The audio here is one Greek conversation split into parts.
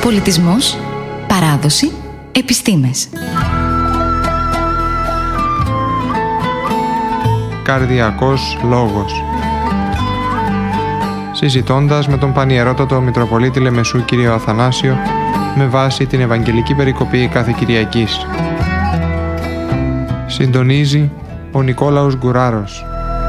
Πολιτισμός, παράδοση, επιστήμες. Καρδιακός λόγος. Συζητώντας με τον Πανιερότατο Μητροπολίτη Λεμεσού κύριο Αθανάσιο με βάση την Ευαγγελική Περικοπή κάθε Κυριακής. Συντονίζει ο Νικόλαος Γκουράρος.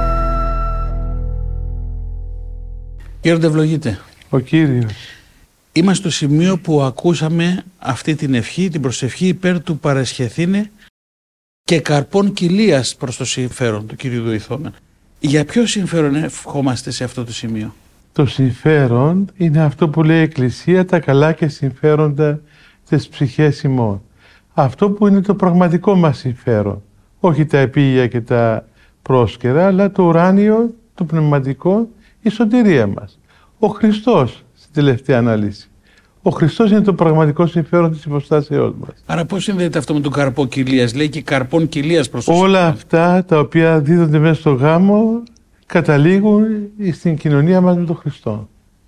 Γέροντα, ευλογείτε. Ο Κύριος. Είμαστε στο σημείο που ακούσαμε αυτή την ευχή, την προσευχή υπέρ του παρεσχεθήνε και καρπών κοιλίας προς το συμφέρον του Κυρίου Βοηθώνα. Για ποιο συμφέρον ευχόμαστε σε αυτό το σημείο? Το συμφέρον είναι αυτό που λέει η Εκκλησία, τα καλά και συμφέροντα της ψυχής ημών. Αυτό που είναι το πραγματικό μας συμφέρον. Όχι τα επίγεια και τα πρόσκαιρα, αλλά το ουράνιο, το πνευματικό, η σωτηρία μας. Ο Χριστός, στην τελευταία ανάλυση. Ο Χριστός είναι το πραγματικό συμφέρον της υποστάσεώς μας. Άρα πώς συνδέεται αυτό με τον καρπό κοιλίας? Λέει και καρπών κοιλίας προς το όλα αυτά τα οποία δίδονται μέσα στο γάμο καταλήγουν στην κοινωνία μας με τον Χριστό.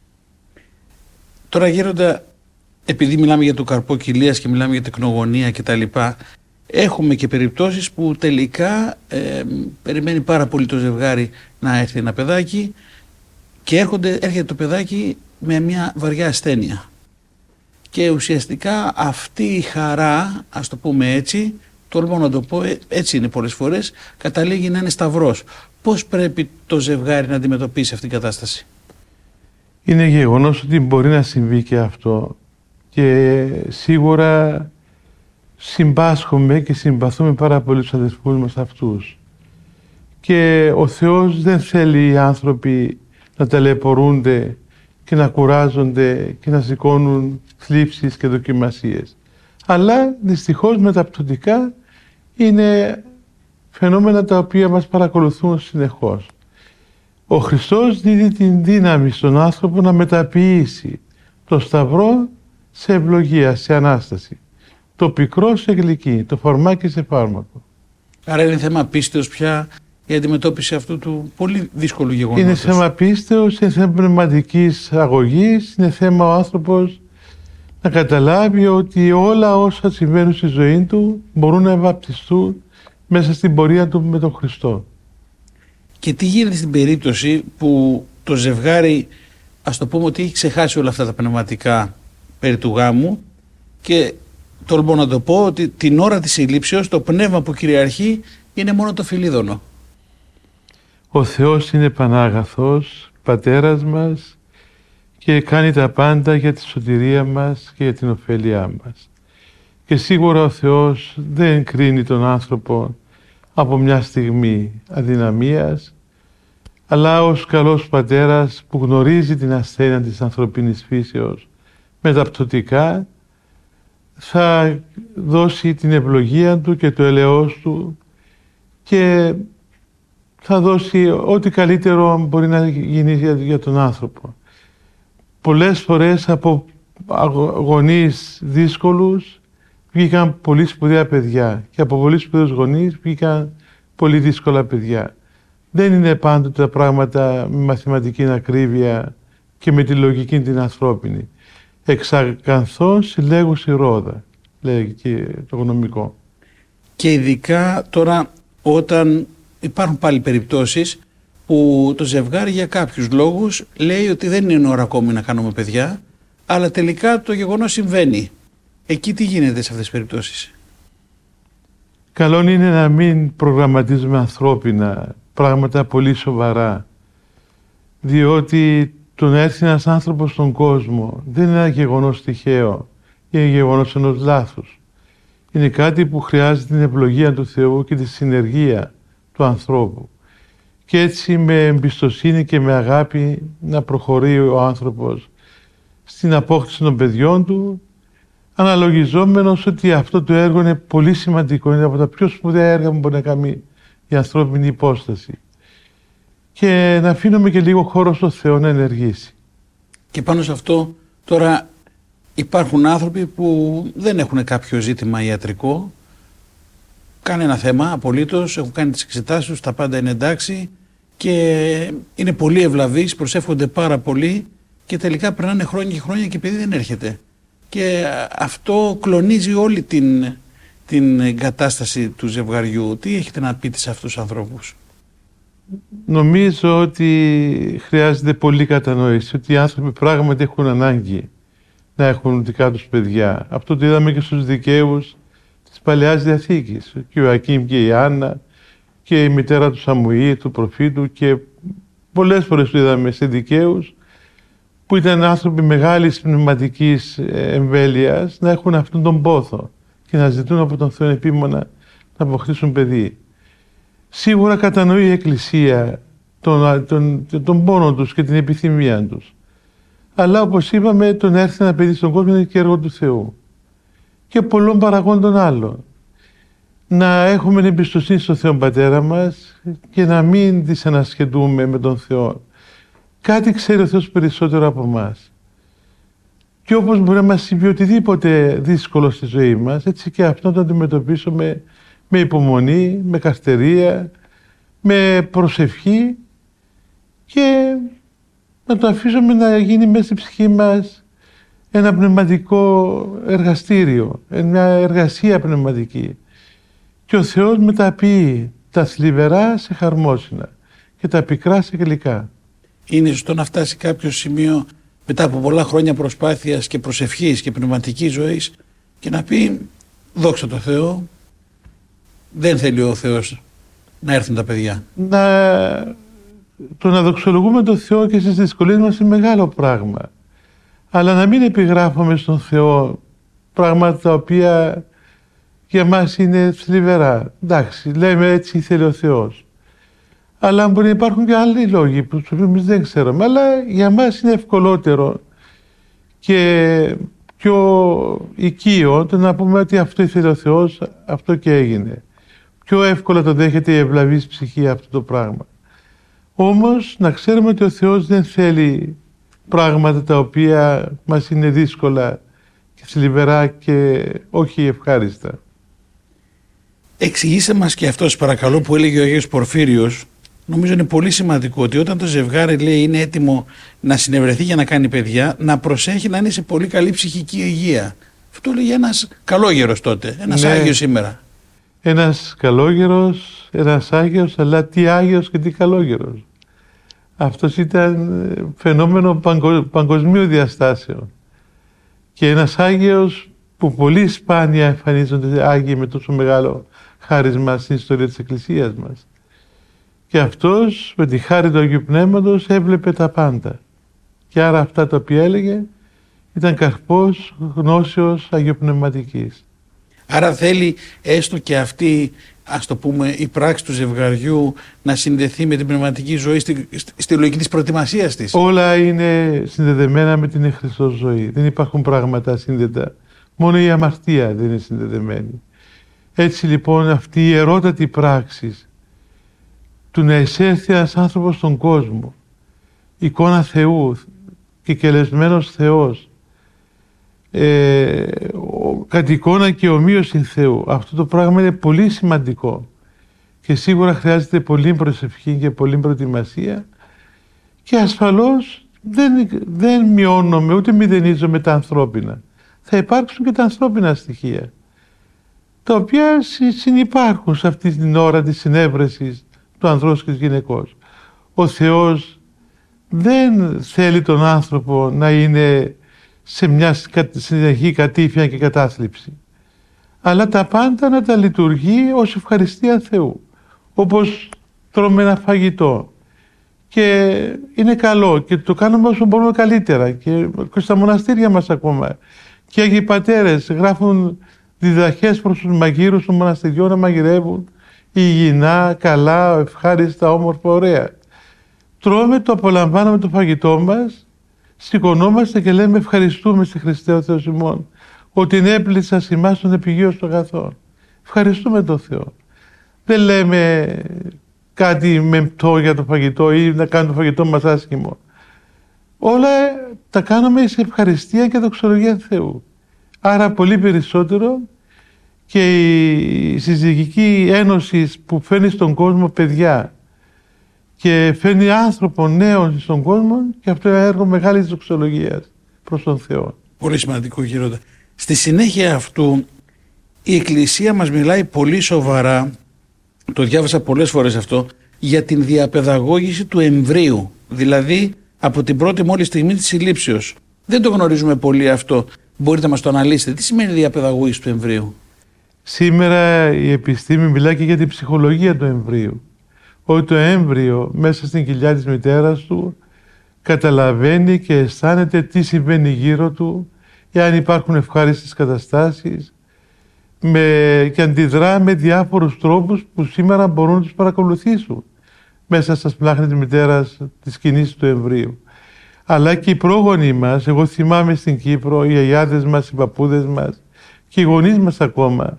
Τώρα, Γέροντα, επειδή μιλάμε για το καρπό κοιλίας και μιλάμε για τεκνογωνία κτλ., έχουμε και περιπτώσεις που τελικά περιμένει πάρα πολύ το ζευγάρι να έρθει ένα παιδάκι και έρχεται το παιδάκι με μια βαριά ασθένεια. Και ουσιαστικά αυτή η χαρά, ας το πούμε έτσι, τολμώ να το πω, έτσι είναι πολλές φορές, καταλήγει να είναι σταυρός. Πώς πρέπει το ζευγάρι να αντιμετωπίσει αυτή την κατάσταση? Είναι γεγονός ότι μπορεί να συμβεί και αυτό και σίγουρα συμπάσχουμε και συμπαθούμε πάρα πολύ τους αδερφούς μας αυτούς. Και ο Θεός δεν θέλει οι άνθρωποι να ταλαιπωρούνται και να κουράζονται και να σηκώνουν θλίψεις και δοκιμασίες. Αλλά δυστυχώς μεταπτωτικά είναι φαινόμενα τα οποία μας παρακολουθούν συνεχώς. Ο Χριστός δίδει την δύναμη στον άνθρωπο να μεταποιήσει το σταυρό σε ευλογία, σε Ανάσταση. Το πικρό σε γλυκή, το φαρμάκι σε φάρμακο. Άρα είναι θέμα πίστεως πια η αντιμετώπιση αυτού του πολύ δύσκολου γεγονότος. Είναι θέμα πίστεως, είναι θέμα πνευματικής αγωγής, είναι θέμα ο άνθρωπος να καταλάβει ότι όλα όσα συμβαίνουν στη ζωή του μπορούν να βαπτιστούν μέσα στην πορεία του με τον Χριστό. Και τι γίνεται στην περίπτωση που το ζευγάρι, ας το πούμε ότι έχει ξεχάσει όλα αυτά τα πνευματικά περί του γάμου και τολμώ να το πω ότι την ώρα της συλλήψεως το πνεύμα που κυριαρχεί είναι μόνο το φιλίδωνο. Ο Θεός είναι πανάγαθος, Πατέρας μας και κάνει τα πάντα για τη σωτηρία μας και για την ωφέλειά μας. Και σίγουρα ο Θεός δεν κρίνει τον άνθρωπο από μια στιγμή αδυναμίας, αλλά ως καλός πατέρας που γνωρίζει την ασθένεια της ανθρωπίνης φύσεως μεταπτωτικά θα δώσει την ευλογία του και το ελεός του και θα δώσει ό,τι καλύτερο μπορεί να γίνει για τον άνθρωπο. Πολλές φορές από γονείς δύσκολους βγήκαν πολύ σπουδαία παιδιά και από πολύ σπουδαίους γονείς βγήκαν πολύ δύσκολα παιδιά. Δεν είναι πάντοτε τα πράγματα με μαθηματική ακρίβεια και με τη λογική την ανθρώπινη. Εξακανθώς συλλέγουσι ρόδα, λέει και το γνωμικό. Και ειδικά τώρα όταν υπάρχουν πάλι περιπτώσεις που το ζευγάρι για κάποιους λόγους λέει ότι δεν είναι ώρα ακόμη να κάνουμε παιδιά, αλλά τελικά το γεγονός συμβαίνει. Εκεί τι γίνεται σε αυτές τις περιπτώσεις? Καλό είναι να μην προγραμματίζουμε ανθρώπινα πράγματα πολύ σοβαρά, διότι το να έρθει ένας άνθρωπος στον κόσμο δεν είναι ένα γεγονός τυχαίο, είναι γεγονός ενός λάθους. Είναι κάτι που χρειάζεται την ευλογία του Θεού και τη συνεργία του ανθρώπου. Και έτσι με εμπιστοσύνη και με αγάπη να προχωρεί ο άνθρωπος στην απόκτηση των παιδιών του, αναλογιζόμενος ότι αυτό το έργο είναι πολύ σημαντικό, είναι από τα πιο σπουδαία έργα που μπορεί να κάνει η ανθρώπινη υπόσταση. Και να αφήνουμε και λίγο χώρο στο Θεό να ενεργήσει. Και πάνω σε αυτό τώρα υπάρχουν άνθρωποι που δεν έχουν κάποιο ζήτημα ιατρικό, κανένα θέμα απολύτως, έχουν κάνει τις εξετάσεις τους, τα πάντα είναι εντάξει και είναι πολύ ευλαβείς, προσεύχονται πάρα πολύ και τελικά περνάνε χρόνια και χρόνια και παιδί δεν έρχεται. και αυτό κλονίζει όλη την κατάσταση του ζευγαριού. Τι έχετε να πείτε σε αυτούς τους ανθρώπους? Νομίζω ότι χρειάζεται πολύ κατανόηση, ότι οι άνθρωποι πράγματι έχουν ανάγκη να έχουν δικά τους παιδιά. Αυτό το είδαμε και στους δικαίους της Παλαιάς Διαθήκης. Και ο Ακίμ και η Άννα και η μητέρα του Σαμουήλ, του προφήτου, και πολλές φορές το είδαμε σε δικαίους που ήταν άνθρωποι μεγάλης πνευματικής εμβέλειας να έχουν αυτόν τον πόθο και να ζητούν από τον Θεό επίμονα να αποκτήσουν παιδί. Σίγουρα κατανοεί η Εκκλησία τον πόνο τους και την επιθυμία τους. Αλλά όπως είπαμε, το να έρθει ένα παιδί στον κόσμο είναι και έργο του Θεού. Και πολλών παραγόντων άλλων. Να έχουμε εμπιστοσύνη στον Θεό Πατέρα μας και να μην δυσανασχετούμε με τον Θεό. Κάτι ξέρει ο Θεός περισσότερο από εμάς. Και όπως μπορεί να μας συμβεί οτιδήποτε δύσκολο στη ζωή μας, έτσι και αυτό να το αντιμετωπίσουμε με υπομονή, με καρτερία, με προσευχή και να το αφήσουμε να γίνει μέσα στη ψυχή μας ένα πνευματικό εργαστήριο, μια εργασία πνευματική. Και ο Θεός μεταποιεί τα θλιβερά σε χαρμόσυνα και τα πικρά σε γλυκά. Είναι σωστό να φτάσει κάποιο σημείο μετά από πολλά χρόνια προσπάθειας και προσευχής και πνευματικής ζωής και να πει δόξα τω Θεώ, δεν θέλει ο Θεός να έρθουν τα παιδιά? Το να δοξολογούμε τον Θεό και στις δυσκολίες μας είναι μεγάλο πράγμα. Αλλά να μην επιγράφουμε στον Θεό πράγματα τα οποία για μας είναι θλιβερά. Εντάξει, λέμε έτσι ήθελε ο Θεός. Αλλά μπορεί να υπάρχουν και άλλοι λόγοι που εμείς δεν ξέρουμε. Αλλά για μας είναι ευκολότερο και πιο οικείο το να πούμε ότι αυτό ήθελε ο Θεός, αυτό και έγινε. Πιο εύκολα το δέχεται η ευλαβής ψυχή αυτό το πράγμα. Όμως να ξέρουμε ότι ο Θεός δεν θέλει πράγματα τα οποία μας είναι δύσκολα και θλιβερά και όχι ευχάριστα. Εξηγήστε μας και αυτό, παρακαλώ, που έλεγε ο Αγίος Πορφύριος. Νομίζω είναι πολύ σημαντικό ότι όταν το ζευγάρι λέει είναι έτοιμο να συνευρεθεί για να κάνει παιδιά, να προσέχει να είναι σε πολύ καλή ψυχική υγεία. Αυτό έλεγε ένας καλόγερος τότε, ένας Άγιος σήμερα. Ένας καλόγερος, ένας Άγιος, αλλά τι Άγιος και τι καλόγερος. Αυτός ήταν φαινόμενο παγκοσμίου διαστάσεων. Και ένας Άγιος που πολύ σπάνια εμφανίζονται Άγιοι με τόσο μεγάλο χάρισμα στην ιστορία της Εκκλησίας μας. Και αυτός με τη χάρη του Αγίου Πνεύματος έβλεπε τα πάντα. Και άρα αυτά τα οποία έλεγε ήταν καρπός γνώσεως αγιοπνευματικής. Άρα θέλει έστω και αυτή, ας το πούμε, η πράξη του ζευγαριού να συνδεθεί με την πνευματική ζωή στη λογική της προετοιμασίας της. Όλα είναι συνδεδεμένα με την Χριστός ζωή. Δεν υπάρχουν πράγματα σύνδετα. Μόνο η αμαρτία δεν είναι συνδεδεμένη. Έτσι λοιπόν αυτή η ιερότατη πράξη του να εισέλθει ένας άνθρωπος στον κόσμο, εικόνα Θεού και κελεσμένος Θεός, κατ' εικόνα και ομοίωση Θεού, αυτό το πράγμα είναι πολύ σημαντικό και σίγουρα χρειάζεται πολλή προσευχή και πολλή προετοιμασία και ασφαλώς δεν μειώνομαι ούτε μηδενίζομαι τα ανθρώπινα. Θα υπάρξουν και τα ανθρώπινα στοιχεία τα οποία συνυπάρχουν σε αυτή την ώρα της συνέβρεσης του ανδρός και της γυναικός. Ο Θεός δεν θέλει τον άνθρωπο να είναι σε μια συνεχή κατήφια και κατάθλιψη, αλλά τα πάντα να τα λειτουργεί ως ευχαριστία Θεού, όπως τρώμε ένα φαγητό και είναι καλό και το κάνουμε όσο μπορούμε καλύτερα και στα μοναστήρια μας ακόμα και οι Άγιοι Πατέρες γράφουν διδαχές προς τους μαγείρους των μοναστηριών να μαγειρεύουν υγιεινά, καλά, ευχάριστα, όμορφα, ωραία. Τρώμε, το απολαμβάνουμε το φαγητό μας, σηκωνόμαστε και λέμε ευχαριστούμε στη Χριστέ ο Θεός ημών ότι ενέπληξας ημάς των επιγείων των αγαθών. Ευχαριστούμε τον Θεό. Δεν λέμε κάτι μεμπτό για το φαγητό ή να κάνουμε το φαγητό μας άσχημο. Όλα τα κάνουμε σε ευχαριστία και δοξολογία του Θεού. Άρα πολύ περισσότερο και η συζυγική ένωση που φέρνει στον κόσμο παιδιά και φέρνει άνθρωπο νέων στον κόσμο και αυτό είναι ένα έργο μεγάλης δοξολογίας προς τον Θεό. Πολύ σημαντικό, Γέροντα. Στη συνέχεια αυτού η Εκκλησία μας μιλάει πολύ σοβαρά, το διάβασα πολλές φορές αυτό, για την διαπαιδαγώγηση του εμβρίου, δηλαδή από την πρώτη μόλις στιγμή της συλλήψεως. Δεν το γνωρίζουμε πολύ αυτό. Μπορείτε να μας το αναλύσετε. Τι σημαίνει διαπαιδαγώγηση του εμβρίου? Σήμερα η επιστήμη μιλάει και για την ψυχολογία του εμβρίου. Ότι το έμβριο μέσα στην κοιλιά της μητέρας του καταλαβαίνει και αισθάνεται τι συμβαίνει γύρω του, εάν υπάρχουν ευχάριστες καταστάσεις, και αντιδρά με διάφορους τρόπους που σήμερα μπορούν να τους παρακολουθήσουν μέσα στα σπλάχνη της μητέρας, τις κινήσεις του εμβρίου. Αλλά και οι πρόγονοι μας, εγώ θυμάμαι στην Κύπρο, οι γιαγιάδες μας, οι παππούδες μας και οι γονείς μας ακόμα,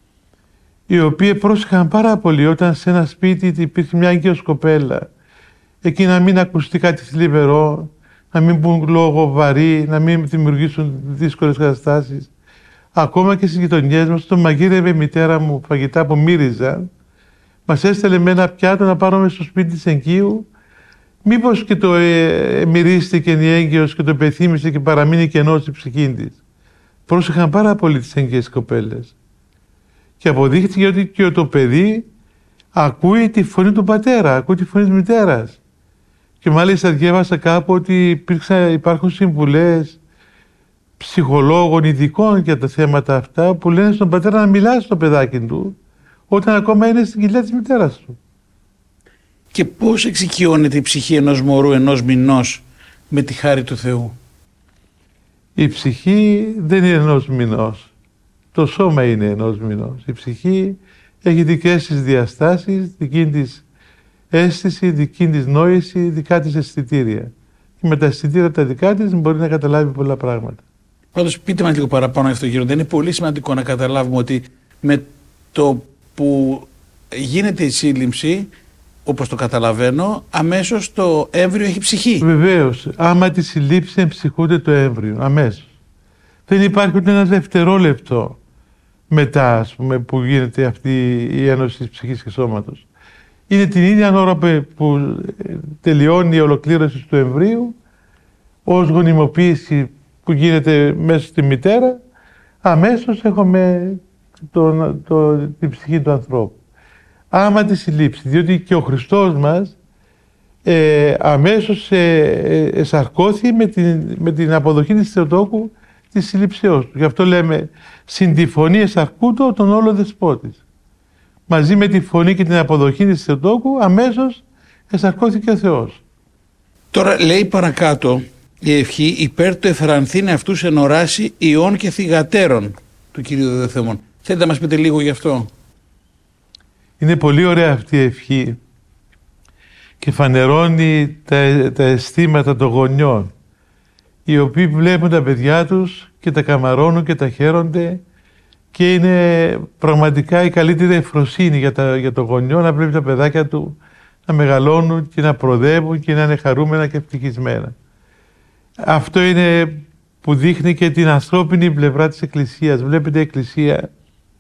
οι οποίοι πρόσεχαν πάρα πολύ όταν σε ένα σπίτι υπήρχε μια έγκυος κοπέλα, εκεί να μην ακουστεί κάτι θλιβερό, να μην πουν λόγο βαρύ, να μην δημιουργήσουν δύσκολες καταστάσεις. Ακόμα και στις γειτονιές μας, το μαγείρευε η μητέρα μου φαγητά που μύριζαν, μας έστελε με ένα πιάτο να πάρουμε στο σπίτι της εγκύου. Μήπως και το μυρίστηκε η έγκυος και το πεθύμισε και παραμείνει κενό στη ψυχή της. Πρόσεχαν πάρα πολύ τις έγκυες κοπέλες. Και αποδείχθηκε ότι και το παιδί ακούει τη φωνή του πατέρα, ακούει τη φωνή της μητέρας. Και μάλιστα διέβασα κάπου ότι υπάρχουν συμβουλές ψυχολόγων ειδικών για τα θέματα αυτά που λένε στον πατέρα να μιλά στο παιδάκι του όταν ακόμα είναι στην κοιλιά της μητέρας του. Και πώς εξοικειώνεται η ψυχή ενός μωρού ενός μηνός με τη χάρη του Θεού? Η ψυχή δεν είναι ενός μηνός. Το σώμα είναι ενός μηνός. Η ψυχή έχει δικές της διαστάσεις, δική της αίσθηση, δική της νόηση, δικά της αισθητήρια. Και με τα αισθητήρια τα δικά της μπορεί να καταλάβει πολλά πράγματα. Πάντως πείτε μας λίγο παραπάνω αυτό, Γέροντα. Είναι πολύ σημαντικό να καταλάβουμε ότι με το που γίνεται η σύλληψη, όπως το καταλαβαίνω, αμέσως το έμβριο έχει ψυχή. Βεβαίως. Άμα τη συλλήψει εμψυχούνται το έμβριο. Αμέσως. Δεν υπάρχει ούτε ένα δευτερόλεπτο μετά, ας πούμε, που γίνεται αυτή η ένωση της ψυχής και σώματος. Είναι την ίδια ώρα που τελειώνει η ολοκλήρωση του εμβρίου, ως γονιμοποίηση που γίνεται μέσα στη μητέρα, αμέσως έχουμε την ψυχή του ανθρώπου. Άμα τη συλλήψει, διότι και ο Χριστός μας αμέσως εσαρκώθη με την αποδοχή της Θεοτόκου της συλλήψεώς του. Γι' αυτό λέμε «συν τη φωνή εσαρκούτο τον όλο δεσπότης». Μαζί με τη φωνή και την αποδοχή της Θεοτόκου αμέσως εσαρκώθηκε ο Θεός. Τώρα λέει παρακάτω η ευχή «υπέρ του εθρανθήνε αυτούς ενοράσει ιών και θυγατέρων» του Κυρίου Δεδεθέμων. Θέλετε να μας πείτε λίγο γι' αυτό? Είναι πολύ ωραία αυτή η ευχή και φανερώνει τα αισθήματα των γονιών, οι οποίοι βλέπουν τα παιδιά τους και τα καμαρώνουν και τα χαίρονται, και είναι πραγματικά η καλύτερη ευφροσύνη για το γονιό να βλέπει τα παιδάκια του να μεγαλώνουν και να προοδεύουν και να είναι χαρούμενα και ευτυχισμένα. Αυτό είναι που δείχνει και την ανθρώπινη πλευρά της Εκκλησίας. Βλέπετε, η Εκκλησία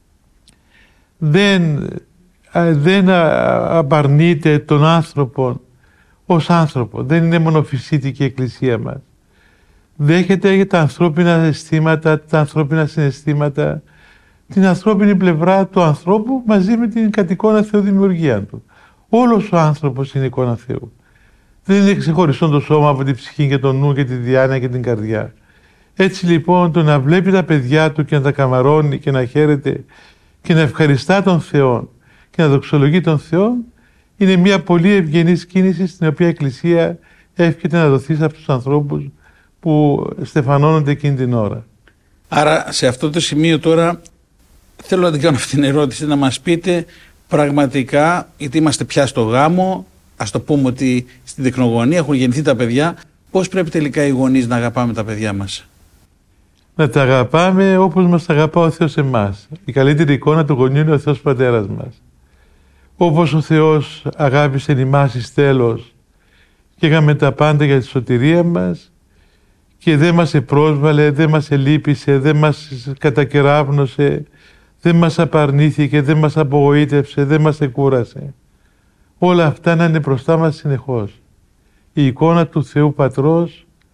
δεν απαρνείται τον άνθρωπο ως άνθρωπο. Δεν είναι μονοφυσίτικη η Εκκλησία μας. Δέχεται τα ανθρώπινα αισθήματα, τα ανθρώπινα συναισθήματα, την ανθρώπινη πλευρά του ανθρώπου μαζί με την κατ' εικόνα Θεού δημιουργία του. Όλος ο άνθρωπος είναι εικόνα Θεού. Δεν είναι ξεχωριστό το σώμα από την ψυχή και τον νου και τη διάνοια και την καρδιά. Έτσι λοιπόν, το να βλέπει τα παιδιά του και να τα καμαρώνει και να χαίρεται και να ευχαριστά τον Θεό και να δοξολογεί τον Θεό, είναι μια πολύ ευγενής κίνηση στην οποία η Εκκλησία εύχεται να δοθεί σε αυτούς τους ανθρώπους που στεφανώνονται εκείνη την ώρα. Άρα σε αυτό το σημείο τώρα θέλω να την κάνω αυτή την ερώτηση, να μας πείτε πραγματικά, γιατί είμαστε πια στο γάμο, ας το πούμε ότι στην τεκνογωνία έχουν γεννηθεί τα παιδιά, πώς πρέπει τελικά οι γονείς να αγαπάμε τα παιδιά μας? Να τα αγαπάμε όπως μας αγαπά ο Θεός εμάς. Η καλύτερη εικόνα του γονιού είναι ο Θεός Πατέρας μας. Όπως ο Θεός αγάπησε εμάς εις τέλος και έκαμε τα πάντα για τη σωτηρία μας και δεν μας επρόσβαλε, δεν μας ελείπησε, δεν μας κατακεράβνωσε, δεν μας απαρνήθηκε, δεν μας απογοήτευσε, δεν μας εκούρασε. Όλα αυτά να είναι μπροστά μας συνεχώς. Η εικόνα του Θεού Πατρός,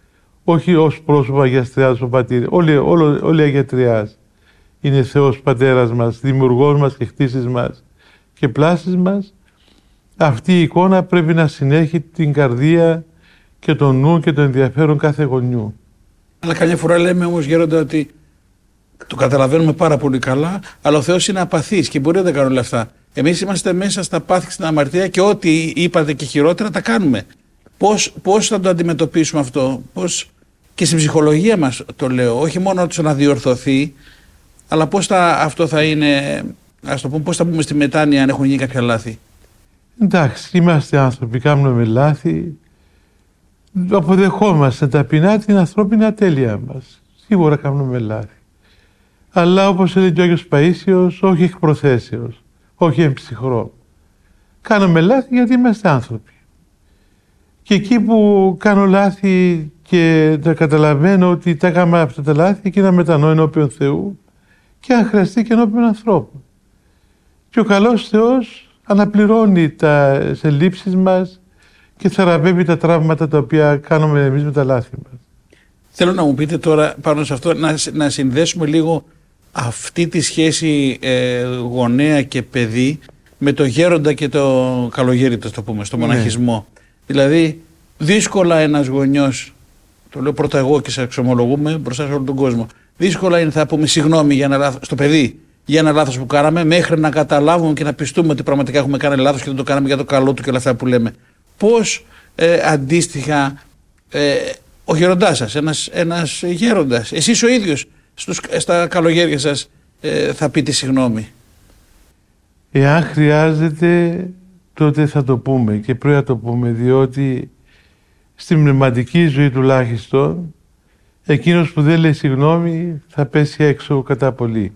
όχι ως πρόσωπο αγιαστριάς ο πατήρ. Όλοι αγιαστριάς είναι Θεός Πατέρας μας, δημιουργός μας και χτίσης μας και πλάσης μας. Αυτή η εικόνα πρέπει να συνέχει την καρδία και το νου και το ενδιαφέρον κάθε γονιού. Αλλά καμιά φορά λέμε όμως, Γέροντα, ότι το καταλαβαίνουμε πάρα πολύ καλά, αλλά ο Θεός είναι απαθής και μπορεί να τα κάνει όλα αυτά. Εμείς είμαστε μέσα στα πάθη και στην αμαρτία και ό,τι είπατε και χειρότερα τα κάνουμε. Πώς θα το αντιμετωπίσουμε αυτό, και στην ψυχολογία μας το λέω, όχι μόνο να διορθωθεί, αλλά αυτό θα είναι, ας το πούμε, πώς θα πούμε στη μετάνοια αν έχουν γίνει κάποια λάθη. Εντάξει, είμαστε άνθρωποι, κάνουμε λάθη, αποδεχόμαστε ταπεινά την ανθρώπινη ατέλεια μας. Σίγουρα κάνουμε λάθη. Αλλά όπως έλεγε και ο Άγιος Παΐσιος, όχι εκ προθέσεως, όχι εν ψυχρό. Κάνουμε λάθη γιατί είμαστε άνθρωποι. Και εκεί που κάνω λάθη και τα καταλαβαίνω ότι τα έκανα αυτά τα λάθη, και να μετανοώ ενώπιον Θεού και αν χρειαστεί και ενώπιον ανθρώπου. Και ο καλός Θεός αναπληρώνει τις ελλείψεις μας και θεραπεύει τα τραύματα τα οποία κάνουμε εμείς με τα λάθη μας. Θέλω να μου πείτε τώρα πάνω σε αυτό, να συνδέσουμε λίγο αυτή τη σχέση γονέα και παιδί με το γέροντα και το καλογέρι, το πούμε, στο μοναχισμό. Δηλαδή, δύσκολα ένας γονιός, το λέω πρώτα εγώ και σε εξομολογούμε μπροστά σε όλο τον κόσμο, δύσκολα είναι, θα πούμε, συγγνώμη για ένα λάθος, στο παιδί για ένα λάθος που κάναμε, μέχρι να καταλάβουμε και να πιστούμε ότι πραγματικά έχουμε κάνει λάθος και δεν το κάναμε για το καλό του και όλα αυτά που λέμε. Πώς αντίστοιχα ο γέροντάς σας, ένας γέροντας, εσείς ο ίδιος στα καλογέρια σας θα πείτε συγγνώμη? Εάν χρειάζεται, τότε θα το πούμε και πρέπει να το πούμε, διότι στην πνευματική ζωή τουλάχιστον εκείνος που δεν λέει συγγνώμη θα πέσει έξω κατά πολύ.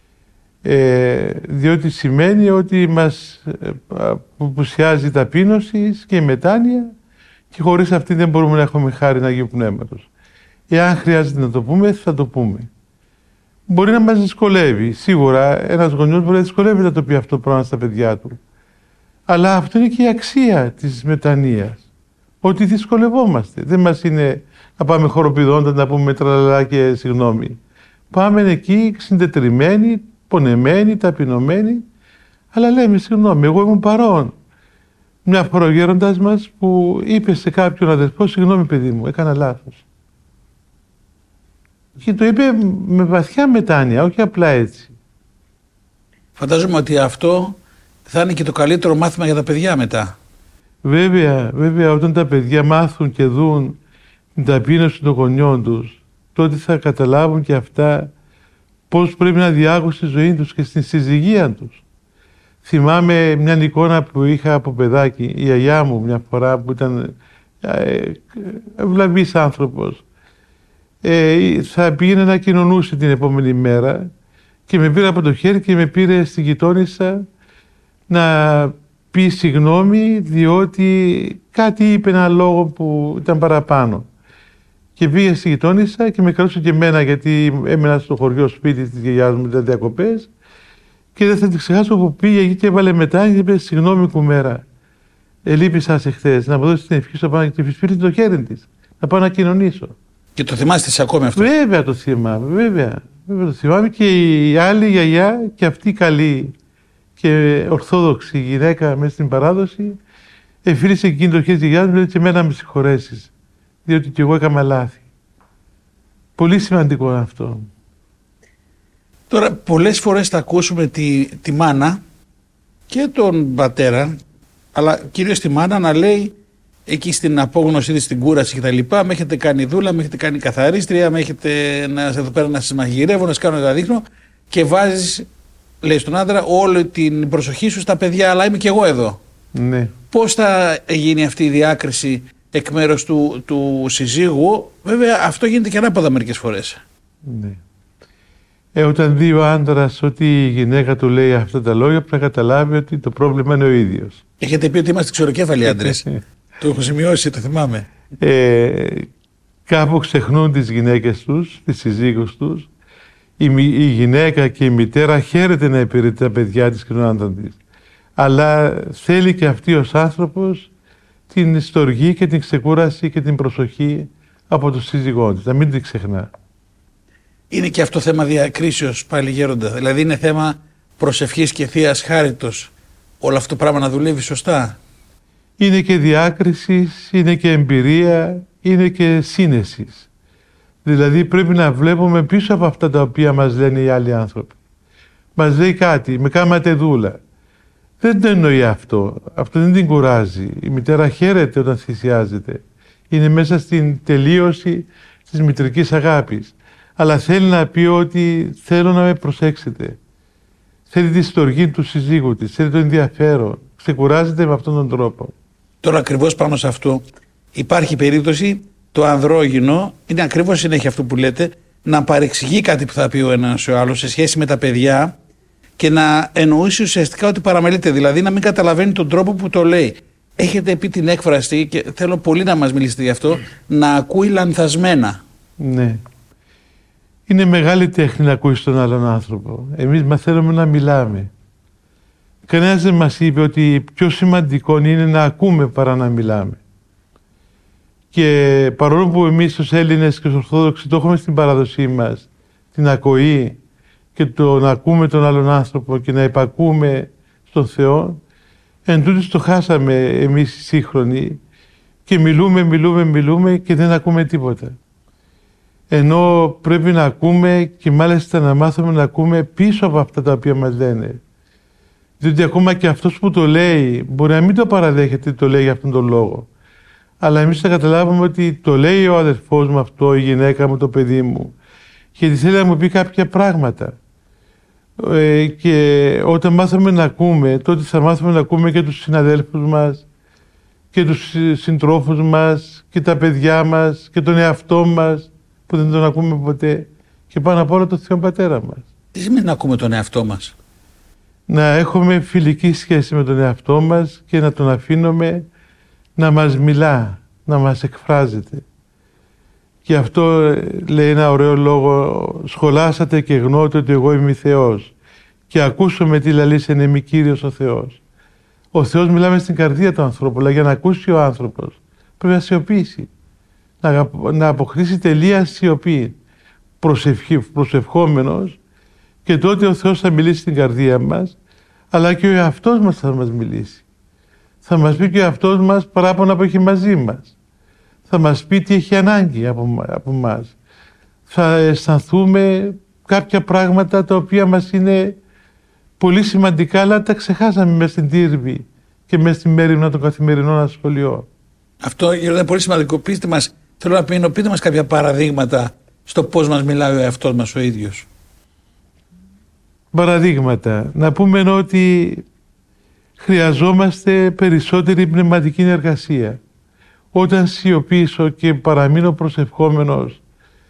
Διότι σημαίνει ότι μας απουσιάζει η ταπείνωση και η μετάνοια και χωρίς αυτή δεν μπορούμε να έχουμε χάρη Αγίου Πνεύματος. Εάν χρειάζεται να το πούμε, θα το πούμε. Μπορεί να μας δυσκολεύει. Σίγουρα ένας γονιός μπορεί να δυσκολεύει να το πει αυτό το πράγμα στα παιδιά του. Αλλά αυτό είναι και η αξία της μετανοίας. Ότι δυσκολευόμαστε. Δεν μας είναι να πάμε χοροπηδώντας, να πούμε τραλαλά και συγγνώμη. Πάμε εκεί συντετριμμένοι, πονεμένοι, ταπεινωμένοι, αλλά λέμε συγγνώμη, εγώ ήμουν παρόν. Μια φορά ο γέροντας μας που είπε σε κάποιον αδερφό, συγγνώμη παιδί μου, έκανα λάθος. Και το είπε με βαθιά μετάνοια, όχι απλά έτσι. Φαντάζομαι ότι αυτό θα είναι και το καλύτερο μάθημα για τα παιδιά μετά. Βέβαια, όταν τα παιδιά μάθουν και δουν την ταπείνωση των γονιών τους, τότε θα καταλάβουν και αυτά πώς πρέπει να διάγουν στη ζωή τους και στην συζυγία τους. Θυμάμαι μια εικόνα που είχα από παιδάκι, η γιαγιά μου μια φορά που ήταν ευλαβής άνθρωπος. Θα πήγαινε να κοινωνούσε την επόμενη μέρα και με πήρε από το χέρι και με πήρε στην γειτόνισσα να πει συγγνώμη διότι κάτι είπε ένα λόγο που ήταν παραπάνω. Και πήγε στη γειτόνισσα και με καλούσε και εμένα γιατί έμενα στο χωριό σπίτι της γιαγιάς μου, ήταν διακοπές, και δεν θα την ξεχάσω που πήγε εκεί και έβαλε μετά και είπε συγγνώμη κουμέρα. Ελείπησα σε χθες, να μου δώσει την ευχή σου να πάω και τη το χέρι της, να πάω να κοινωνήσω. Και το θυμάστε σε ακόμη αυτό? Βέβαια το θυμάμαι, βέβαια το θυμάμαι. Και η άλλη γιαγιά και αυτή καλή και ορθόδοξη γυναίκα μέσα στην παράδοση εφήλησε εκείνη το χέρι της γιαγιάς μου, λέει και εμένα με συγχωρέσεις, διότι και εγώ έκανα λάθη. Πολύ σημαντικό αυτό. Τώρα πολλές φορές θα ακούσουμε τη μάνα και τον πατέρα, αλλά κυρίως τη μάνα να λέει εκεί στην απόγνωσή της, στην κούραση και τα λοιπά, με έχετε κάνει δούλα, με έχετε κάνει καθαρίστρια, με έχετε εδώ πέρα να σας μαγειρεύω, να σας κάνω τα δείχνω, και βάζεις, λέει στον άντρα, όλη την προσοχή σου στα παιδιά, αλλά είμαι και εγώ εδώ. Ναι. Πώς θα γίνει αυτή η διάκριση εκ μέρους του συζύγου? Βέβαια αυτό γίνεται και ανάποδα μερικές φορές. Ναι. Όταν δει ο άντρας ότι η γυναίκα του λέει αυτά τα λόγια, πρέπει να καταλάβει ότι το πρόβλημα είναι ο ίδιος. Έχετε πει ότι είμαστε ξεροκέφαλοι άντρες. Το έχω σημειώσει, το θυμάμαι. Κάπου ξεχνούν τις γυναίκες τους, τις συζύγους τους. Η γυναίκα και η μητέρα χαίρεται να υπηρετεί τα παιδιά της και τον άντρα της. Αλλά θέλει και αυτή ως άνθρωπος την στοργή και την ξεκούραση και την προσοχή από τον σύζυγό της, να μην την ξεχνά. Είναι και αυτό θέμα διακρίσεως πάλι, Γέροντα? Δηλαδή είναι θέμα προσευχής και θείας χάριτος όλο αυτό το πράγμα να δουλεύει σωστά? Είναι και διάκριση, είναι και εμπειρία, είναι και σύνεσης. Δηλαδή πρέπει να βλέπουμε πίσω από αυτά τα οποία μας λένε οι άλλοι άνθρωποι. Μας λέει κάτι, με κάματε δούλα. Δεν το εννοεί αυτό. Αυτό δεν την κουράζει. Η μητέρα χαίρεται όταν θυσιάζεται. Είναι μέσα στην τελείωση της μητρικής αγάπης. Αλλά θέλει να πει ότι θέλω να με προσέξετε. Θέλει τη στοργή του συζύγου της, θέλει το ενδιαφέρον. Ξεκουράζεται με αυτόν τον τρόπο. Τώρα ακριβώς πάνω σε αυτό υπάρχει περίπτωση το ανδρόγυνο, είναι ακριβώς συνέχεια αυτό που λέτε, να παρεξηγεί κάτι που θα πει ο ένας ο άλλος σε σχέση με τα παιδιά και να εννοήσει ουσιαστικά ότι παραμελείται, δηλαδή να μην καταλαβαίνει τον τρόπο που το λέει. Έχετε πει την έκφραση και θέλω πολύ να μας μιλήσετε γι' αυτό, να ακούει λανθασμένα. Ναι. Είναι μεγάλη τέχνη να ακούεις τον άλλον άνθρωπο. Εμείς μαθαίνουμε να μιλάμε. Κανένας δεν μας είπε ότι πιο σημαντικό είναι να ακούμε παρά να μιλάμε. Και παρόλο που εμείς ως Έλληνες και ως Ορθόδοξοι το έχουμε στην παράδοσή μας, την ακοή και το να ακούμε τον άλλον άνθρωπο και να υπακούμε στον Θεό, εν τούτης το χάσαμε εμείς οι σύγχρονοι και μιλούμε και δεν ακούμε τίποτα. Ενώ πρέπει να ακούμε και μάλιστα να μάθουμε να ακούμε πίσω από αυτά τα οποία μας λένε. Διότι ακόμα και αυτός που το λέει μπορεί να μην το παραδέχεται ότι το λέει για αυτόν τον λόγο. Αλλά εμείς θα καταλάβουμε ότι το λέει ο αδερφός μου αυτό, η γυναίκα μου, το παιδί μου, γιατί θέλει να μου πει κάποια πράγματα. Και όταν μάθουμε να ακούμε, τότε θα μάθουμε να ακούμε και τους συναδέλφους μας και τους συντρόφους μας και τα παιδιά μας και τον εαυτό μας που δεν τον ακούμε ποτέ, και πάνω απ' όλα τον Θεό Πατέρα μας. Τι σημαίνει να ακούμε τον εαυτό μας? Να έχουμε φιλική σχέση με τον εαυτό μας και να τον αφήνουμε να μας μιλά, να μας εκφράζεται. Και αυτό λέει ένα ωραίο λόγο: σχολάσατε και γνώτε ότι εγώ είμαι Θεός και ακούσουμε τι λαλείς εν εμεί Κύριος ο Θεός. Ο Θεός μιλάμε στην καρδία του ανθρώπου, αλλά για να ακούσει ο άνθρωπος πρέπει να σιωπήσει, να αποκτήσει τελεία σιωπή, προσευχόμενος, και τότε ο Θεός θα μιλήσει στην καρδία μας, αλλά και ο εαυτός μας θα μας μιλήσει. Θα μας πει και ο εαυτός μας παράπονα που έχει μαζί μας. Θα μας πει τι έχει ανάγκη από μας. Θα αισθανθούμε κάποια πράγματα τα οποία μας είναι πολύ σημαντικά, αλλά τα ξεχάσαμε μέσα στην τύρβη και μέσα στην μέρημνα των καθημερινών ασχολιών. Αυτό είναι πολύ σημαντικό. Πείτε μας, θέλω να πείτε μας κάποια παραδείγματα στο πώς μας μιλάει ο εαυτός μας ο ίδιος. Παραδείγματα. Να πούμε ότι χρειαζόμαστε περισσότερη πνευματική εργασία. Όταν σιωπήσω και παραμείνω προσευχόμενος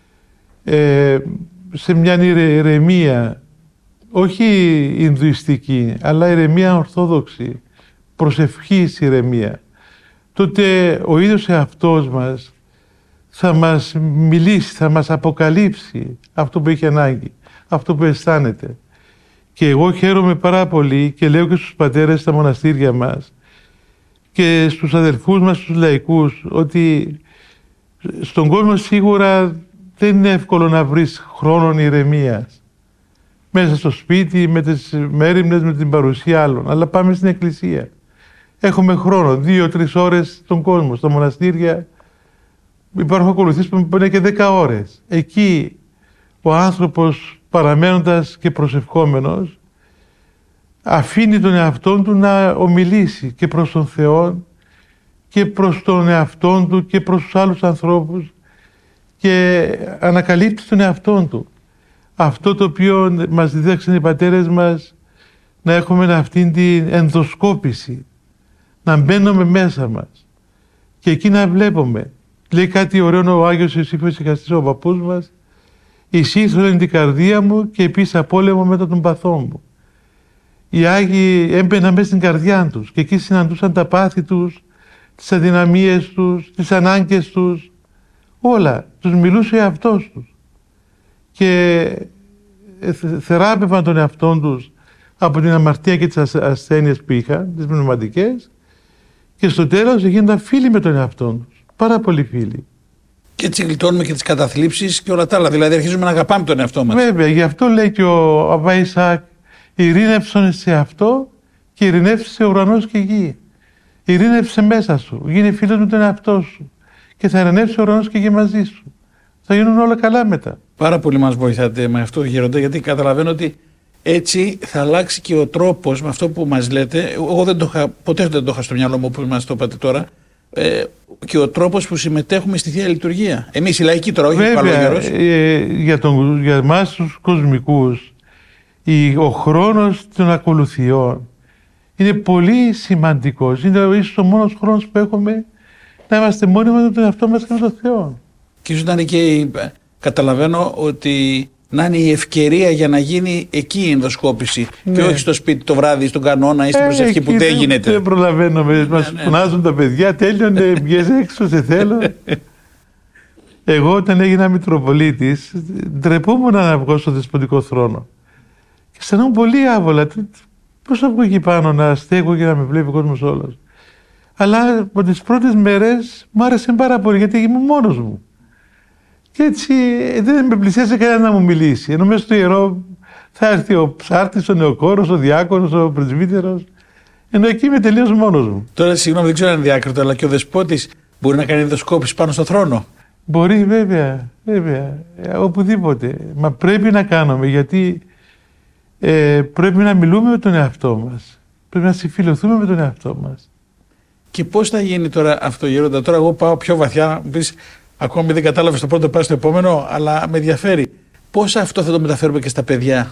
σε μια ηρεμία, όχι Ινδουιστική, αλλά ηρεμία ορθόδοξη, προσευχής ηρεμία, τότε ο ίδιος εαυτός μας θα μας μιλήσει, θα μας αποκαλύψει αυτό που έχει ανάγκη, αυτό που αισθάνεται. Και εγώ χαίρομαι πάρα πολύ και λέω και στους πατέρες στα μοναστήρια μας και στους αδελφούς μας, στους λαϊκούς, ότι στον κόσμο σίγουρα δεν είναι εύκολο να βρεις χρόνων ηρεμίας μέσα στο σπίτι, με τις μέριμνες, με την παρουσία άλλων, αλλά πάμε στην εκκλησία. Έχουμε χρόνο, 2-3 ώρες στον κόσμο. Στα μοναστήρια υπάρχουν ακολουθήσεις που είναι και 10 ώρες. Εκεί ο άνθρωπος, παραμένοντας και προσευχόμενος, αφήνει τον εαυτόν του να ομιλήσει και προς τον Θεό και προς τον εαυτόν του και προς τους άλλους ανθρώπους και ανακαλύπτει τον εαυτόν του. Αυτό το οποίο μας δίδαξαν οι πατέρες μας, να έχουμε αυτήν την ενδοσκόπηση, να μπαίνουμε μέσα μας και εκεί να βλέπουμε. Λέει κάτι ωραίο ο Άγιος Ιωσήφος Ηχαστής, ο παππούς μας: «Εισήλθον την καρδία μου και επίσης απόλεμο μετά τον παθό μου». Οι Άγιοι έμπαιναν μέσα στην καρδιά τους και εκεί συναντούσαν τα πάθη τους, τις αδυναμίες τους, τις ανάγκες τους, όλα. Τους μιλούσε ο εαυτός τους και θεράπευαν τον εαυτόν τους από την αμαρτία και τις ασθένειες που είχαν, τις πνευματικές, και στο τέλος γίνονταν φίλοι με τον εαυτόν τους, πάρα πολύ φίλοι. Και έτσι γλιτώνουμε και τις καταθλίψεις και όλα τα άλλα. Δηλαδή αρχίζουμε να αγαπάμε τον εαυτό μας. Βέβαια, γι' αυτό λέει και ο Αββά Ισαάκ, ειρήνευσον σε αυτό και ειρηνεύσε ο ουρανός και η γη. Ειρήνευσε μέσα σου, γίνε φίλος με τον εαυτό σου και θα ειρηνεύσει ο ουρανός και η γη μαζί σου. Θα γίνουν όλα καλά μετά. Πάρα πολύ μας βοηθάτε με αυτό, Γέροντα, γιατί καταλαβαίνω ότι έτσι θα αλλάξει και ο τρόπος με αυτό που μας λέτε. Εγώ ποτέ δεν το είχα στο μυαλό μου όπως μας το είπατε τώρα. Και ο τρόπος που συμμετέχουμε στη Θεία Λειτουργία. Εμείς οι λαϊκοί τώρα, όχι ο παλαιός. Για εμάς τους κοσμικούς, ο χρόνος των ακολουθιών είναι πολύ σημαντικός. Είναι ίσως ο μόνος χρόνος που έχουμε να είμαστε μόνοι με τον εαυτό μας και με τον Θεό. Και ίσως να είναι και, καταλαβαίνω ότι να είναι η ευκαιρία για να γίνει εκεί η ενδοσκόπηση και όχι στο σπίτι το βράδυ, στον κανόνα ή στην προσευχή που δεν γίνεται. Δεν προλαβαίνω, μας φωνάζουν τα παιδιά, τέλειωνε, βγες έξω, σε θέλω. Εγώ όταν έγινα Μητροπολίτης, ντρεπόμουν να βγω στο δεσποτικό θρόνο. Και αισθανόμουν πολύ άβολα. Πώς θα βγω εκεί πάνω να στέκω και να με βλέπει ο κόσμος όλος. Αλλά από τις πρώτες μέρες μου άρεσε πάρα πολύ γιατί ήμουν μόνος μου. Και έτσι δεν με πλησίασε κανένα να μου μιλήσει. Ενώ μέσα στο ιερό θα έρθει ο ψάρτης, ο νεοκόρος, ο διάκονος, ο πρεσβύτερος. Ενώ εκεί είμαι τελείως μόνος μου. Τώρα, συγγνώμη, δεν ξέρω αν είναι διάκριτο, αλλά και ο δεσπότης μπορεί να κάνει ενδοσκόπηση πάνω στο θρόνο. Μπορεί, βέβαια. Οπουδήποτε. Μα πρέπει να κάνουμε γιατί πρέπει να μιλούμε με τον εαυτό μας. Πρέπει να συμφιλωθούμε με τον εαυτό μας. Και πώς θα γίνει τώρα αυτό, Γέροντα? Τώρα εγώ πάω πιο βαθιά, μου πεις, ακόμη δεν κατάλαβες το πρώτο, πάει στο επόμενο, αλλά με ενδιαφέρει. Πώς αυτό θα το μεταφέρουμε και στα παιδιά?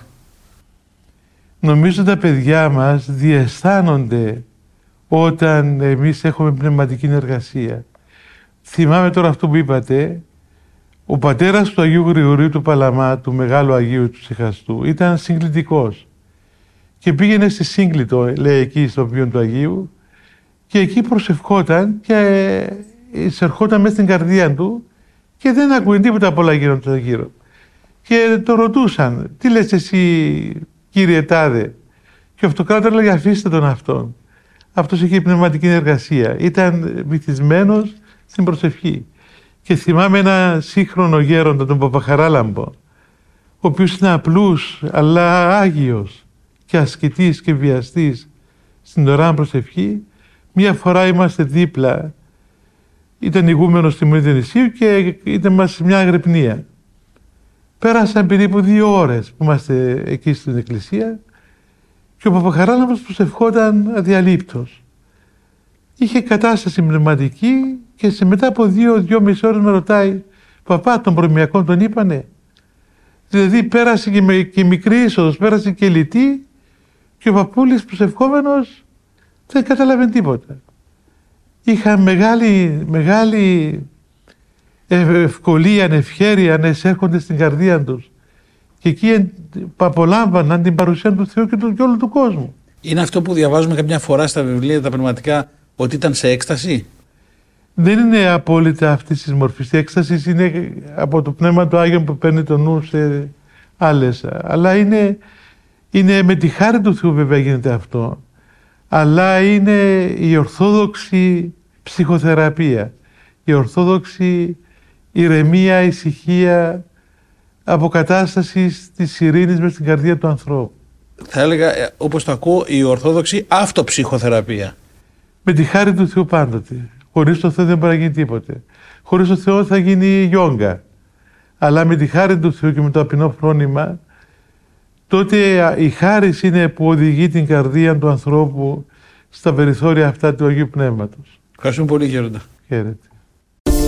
Νομίζω τα παιδιά μας διαισθάνονται όταν εμείς έχουμε πνευματική εργασία. Θυμάμαι τώρα αυτό που είπατε, ο πατέρας του Αγίου Γρηγορίου του Παλαμά, του Μεγάλου Αγίου του Σιχαστού, ήταν συγκλητικός. Και πήγαινε στη Σύγκλητο, λέει εκεί στο βίο του Αγίου, και εκεί προσευχόταν και εισερχόταν μέσα στην καρδία του και δεν ακούει τίποτα από όλα γύρω. Και το ρωτούσαν, τι λες εσύ κύριε Τάδε? Και ο Αυτοκράτορ λέγε, αφήστε τον αυτόν. Αυτός είχε πνευματική εργασία. Ήταν βυθισμένος στην προσευχή. Και θυμάμαι ένα σύγχρονο γέροντα, τον Παπαχαράλαμπο, ο οποίος είναι απλούς αλλά άγιος και ασκητής και βιαστής στην ώρα προσευχή. Μία φορά είμαστε δίπλα, ήταν ηγούμενος στη Μονή Διονυσίου και ήταν μας σε μια αγρυπνία. Πέρασαν περίπου 2 ώρες που είμαστε εκεί στην εκκλησία και ο Παπαχαράλαμπος προσευχόταν αδιαλείπτως. Είχε κατάσταση πνευματική και μετά από 2-2,5 ώρες με ρωτάει, παπά, των προμιακών τον είπανε? Δηλαδή πέρασε και μικρή είσοδος, πέρασε και λυτή και ο παππούλης προσευχόμενος δεν κατάλαβε τίποτα. Είχα μεγάλη ευκολία, ευχέρεια να εισέρχονται στην καρδία τους και εκεί απολάμβαναν την παρουσία του Θεού και όλου του κόσμου. Είναι αυτό που διαβάζουμε καμιά φορά στα βιβλία τα πνευματικά, ότι ήταν σε έκσταση? Δεν είναι απόλυτα αυτή τη μορφή. Η έκσταση είναι από το Πνεύμα του Άγιον που παίρνει το νου σε άλλες. Αλλά είναι με τη χάρη του Θεού βέβαια γίνεται αυτό. Αλλά είναι η ορθόδοξη ψυχοθεραπεία. Η ορθόδοξη ηρεμία, ησυχία, αποκατάσταση της ειρήνης μες στην καρδία του ανθρώπου. Θα έλεγα, όπως το ακούω, η ορθόδοξη αυτοψυχοθεραπεία. Με τη χάρη του Θεού πάντοτε. Χωρίς το Θεό δεν μπορεί να γίνει τίποτε. Χωρίς το Θεό θα γίνει γιόγκα. Αλλά με τη χάρη του Θεού και με το ταπεινό φρόνημα, τότε η χάρις είναι που οδηγεί την καρδία του ανθρώπου στα περιθώρια αυτά του Αγίου Πνεύματος. Ευχαριστούμε πολύ, Γέροντα. Χαίρετε.